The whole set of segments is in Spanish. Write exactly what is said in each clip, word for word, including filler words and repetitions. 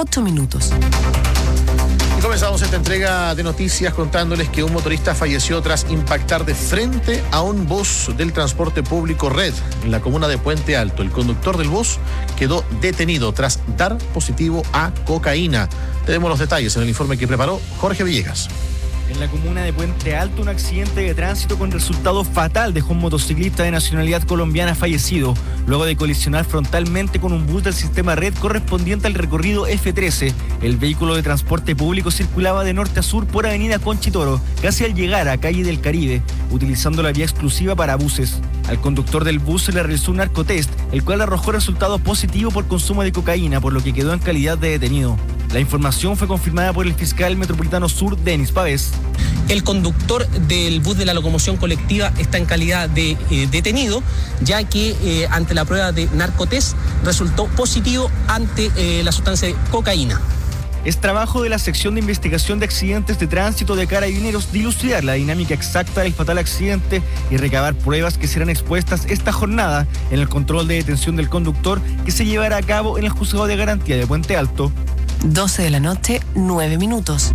ocho minutos. Y comenzamos esta entrega de noticias contándoles que un motorista falleció tras impactar de frente a un bus del transporte público Red en la comuna de Puente Alto. El conductor del bus quedó detenido tras dar positivo a cocaína. Tenemos los detalles en el informe que preparó Jorge Villegas. En la comuna de Puente Alto, un accidente de tránsito con resultado fatal dejó un motociclista de nacionalidad colombiana fallecido, luego de colisionar frontalmente con un bus del sistema Red correspondiente al recorrido F trece. El vehículo de transporte público circulaba de norte a sur por avenida Conchitoro, casi al llegar a calle del Caribe, utilizando la vía exclusiva para buses. Al conductor del bus se le realizó un narcotest, el cual arrojó resultado positivo por consumo de cocaína, por lo que quedó en calidad de detenido. La información fue confirmada por el fiscal metropolitano sur, Denis Pavés. El conductor del bus de la locomoción colectiva está en calidad de eh, detenido, ya que eh, ante la prueba de narcotest resultó positivo ante eh, la sustancia de cocaína. Es trabajo de la sección de investigación de accidentes de tránsito de Carabineros dilucidar la dinámica exacta del fatal accidente y recabar pruebas que serán expuestas esta jornada en el control de detención del conductor que se llevará a cabo en el Juzgado de Garantía de Puente Alto. doce de la noche, nueve minutos.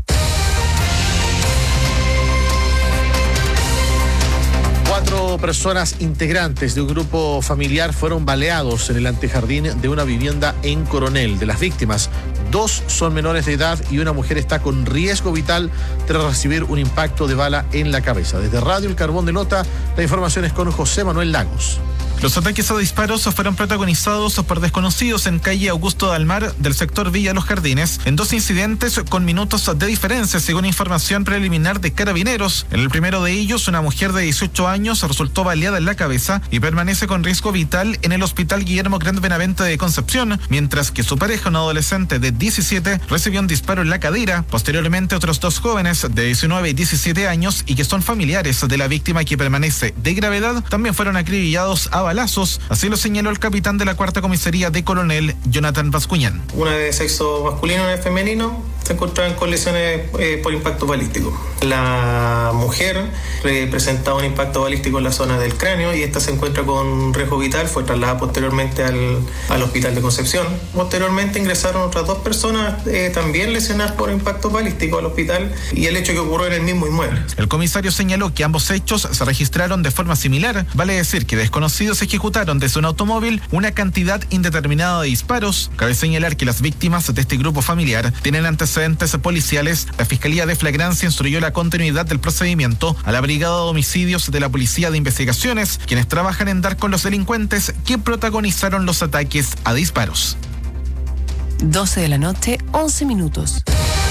Cuatro personas integrantes de un grupo familiar fueron baleados en el antejardín de una vivienda en Coronel. De las víctimas, dos son menores de edad y una mujer está con riesgo vital tras recibir un impacto de bala en la cabeza. Desde Radio El Carbón de Nota, la información es con José Manuel Lagos. Los ataques a disparos fueron protagonizados por desconocidos en calle Augusto Dalmar del sector Villa Los Jardines, en dos incidentes con minutos de diferencia, según información preliminar de Carabineros. En el primero de ellos, una mujer de dieciocho años resultó baleada en la cabeza y permanece con riesgo vital en el Hospital Guillermo Grande Benavente de Concepción, mientras que su pareja, un adolescente de diecisiete, recibió un disparo en la cadera. Posteriormente, otros dos jóvenes de diecinueve y diecisiete años y que son familiares de la víctima, que permanece de gravedad, también fueron acribillados a balazos. Así lo señaló el capitán de la cuarta comisaría de Coronel, Jonathan Bascuñán. Una de sexo masculino y una de femenino se encontraban con lesiones eh, por impacto balístico. La mujer eh, presentaba un impacto balístico en la zona del cráneo y esta se encuentra con riesgo vital. Fue trasladada posteriormente al, al hospital de Concepción. Posteriormente ingresaron otras dos personas eh, también lesionadas por impacto balístico al hospital, y el hecho que ocurrió en el mismo inmueble. El comisario señaló que ambos hechos se registraron de forma similar. Vale decir que desconocidos ejecutaron desde un automóvil una cantidad indeterminada de disparos. Cabe señalar que las víctimas de este grupo familiar tienen antecedentes policiales. La Fiscalía de Flagrancia instruyó la continuidad del procedimiento a la Brigada de Homicidios de la Policía de Investigaciones, quienes trabajan en dar con los delincuentes que protagonizaron los ataques a disparos. doce de la noche, once minutos.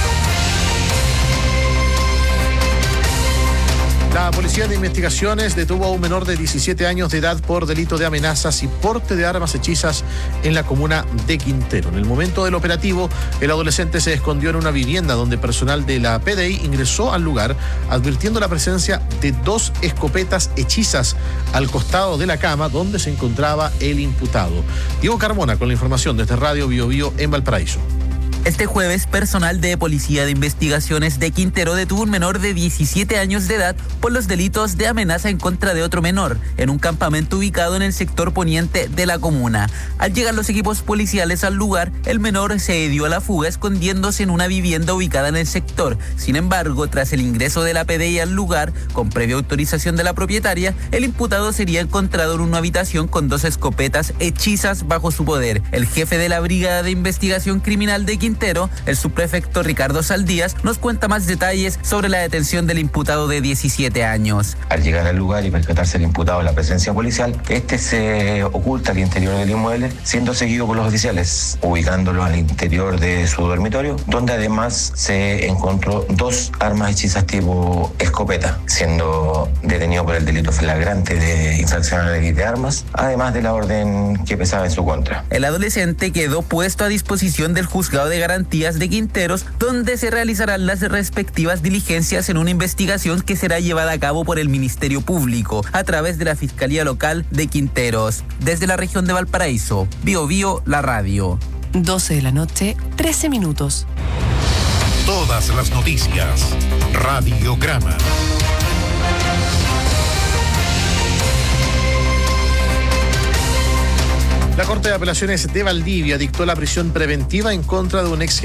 La Policía de Investigaciones detuvo a un menor de diecisiete años de edad por delito de amenazas y porte de armas hechizas en la comuna de Quintero. En el momento del operativo, el adolescente se escondió en una vivienda donde personal de la P D I ingresó al lugar, advirtiendo la presencia de dos escopetas hechizas al costado de la cama donde se encontraba el imputado. Diego Carmona con la información desde Radio Bio Bio en Valparaíso. Este jueves, personal de Policía de Investigaciones de Quintero detuvo un menor de diecisiete años de edad por los delitos de amenaza en contra de otro menor en un campamento ubicado en el sector poniente de la comuna. Al llegar los equipos policiales al lugar, el menor se dio a la fuga escondiéndose en una vivienda ubicada en el sector. Sin embargo, tras el ingreso de la P D I al lugar, con previa autorización de la propietaria, el imputado sería encontrado en una habitación con dos escopetas hechizas bajo su poder. El jefe de la Brigada de Investigación Criminal de Quintero, el subprefecto Ricardo Saldías, nos cuenta más detalles sobre la detención del imputado de diecisiete años. Al llegar al lugar y percatarse el imputado de la presencia policial, este se oculta al interior del inmueble, siendo seguido por los oficiales, ubicándolo al interior de su dormitorio, donde además se encontró dos armas hechizas tipo escopeta, siendo detenido por el delito flagrante de infracción a la ley de armas, además de la orden que pesaba en su contra. El adolescente quedó puesto a disposición del Juzgado de Garantías de Quinteros, donde se realizarán las respectivas diligencias en una investigación que será llevada a cabo por el Ministerio Público a través de la Fiscalía Local de Quinteros. Desde la región de Valparaíso, Bio Bio, la radio. doce de la noche, trece minutos. Todas las noticias. Radiograma. La Corte de Apelaciones de Valdivia dictó la prisión preventiva en contra de un ex